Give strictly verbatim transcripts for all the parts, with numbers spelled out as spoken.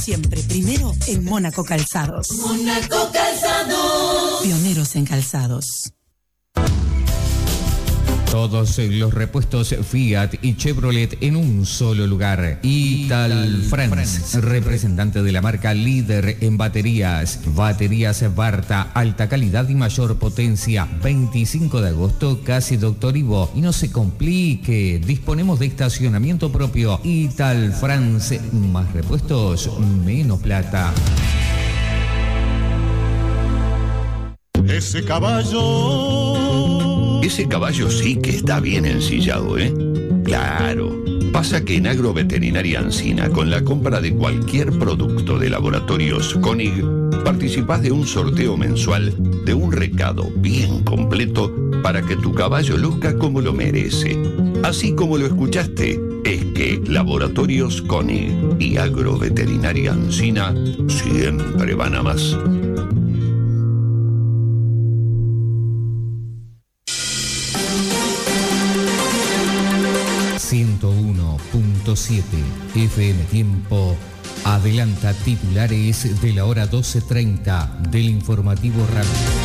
Siempre primero en Mónaco Calzados. Mónaco Calzados. Pioneros en calzados. Todos los repuestos Fiat y Chevrolet en un solo lugar. Ital France, representante de la marca líder en baterías. Baterías Barta, alta calidad y mayor potencia. veinticinco de agosto, casi Doctor Ivo. Y no se complique, disponemos de estacionamiento propio. Ital France, más repuestos, menos plata. Ese caballo... Ese caballo sí que está bien ensillado, ¿eh? Claro. Pasa que en Agroveterinaria Ancina, con la compra de cualquier producto de Laboratorios Koenig, participás de un sorteo mensual de un recado bien completo para que tu caballo luzca como lo merece. Así como lo escuchaste, es que Laboratorios Koenig y Agroveterinaria Ancina siempre van a más. ciento uno punto siete F M Tiempo adelanta titulares de la hora doce treinta del informativo radio.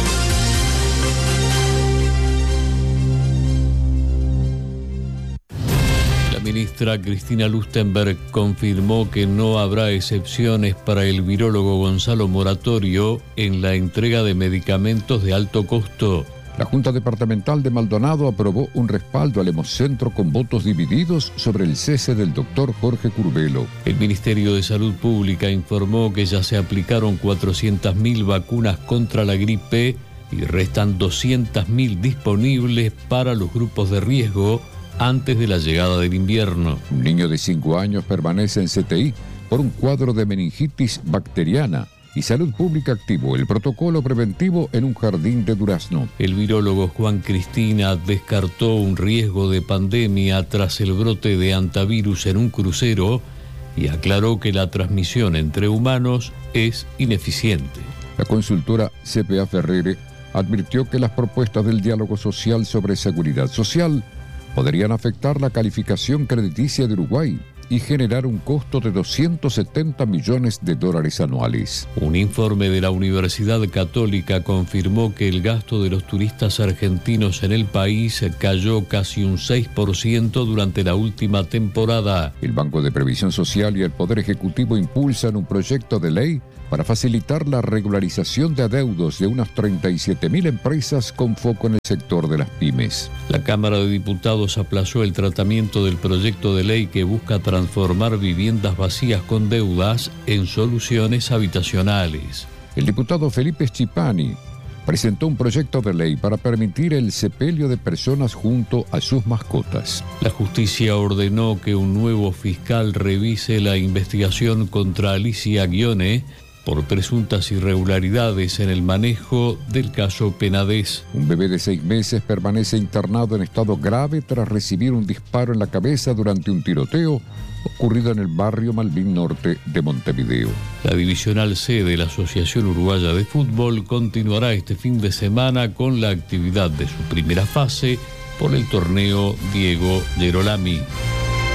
La ministra Cristina Lustenberg confirmó que no habrá excepciones para el virólogo Gonzalo Moratorio en la entrega de medicamentos de alto costo. La Junta Departamental de Maldonado aprobó un respaldo al Hemocentro con votos divididos sobre el cese del doctor Jorge Curbelo. El Ministerio de Salud Pública informó que ya se aplicaron cuatrocientas mil vacunas contra la gripe y restan doscientas mil disponibles para los grupos de riesgo antes de la llegada del invierno. Un niño de cinco años permanece en C T I por un cuadro de meningitis bacteriana. Y Salud Pública activó el protocolo preventivo en un jardín de Durazno. El virólogo Juan Cristina descartó un riesgo de pandemia tras el brote de antivirus en un crucero y aclaró que la transmisión entre humanos es ineficiente. La consultora C P A Ferrere advirtió que las propuestas del diálogo social sobre seguridad social podrían afectar la calificación crediticia de Uruguay y generar un costo de doscientos setenta millones de dólares anuales. Un informe de la Universidad Católica confirmó que el gasto de los turistas argentinos en el país cayó casi un seis por ciento durante la última temporada. El Banco de Previsión Social y el Poder Ejecutivo impulsan un proyecto de ley para facilitar la regularización de adeudos de unas treinta y siete mil empresas con foco en el sector de las pymes. La Cámara de Diputados aplazó el tratamiento del proyecto de ley que busca transformar viviendas vacías con deudas en soluciones habitacionales. El diputado Felipe Schipani presentó un proyecto de ley para permitir el sepelio de personas junto a sus mascotas. La justicia ordenó que un nuevo fiscal revise la investigación contra Alicia Guione por presuntas irregularidades en el manejo del caso Penades. Un bebé de seis meses permanece internado en estado grave tras recibir un disparo en la cabeza durante un tiroteo ocurrido en el barrio Malvin Norte de Montevideo. La Divisional C de la Asociación Uruguaya de Fútbol continuará este fin de semana con la actividad de su primera fase por el torneo Diego Gerolami.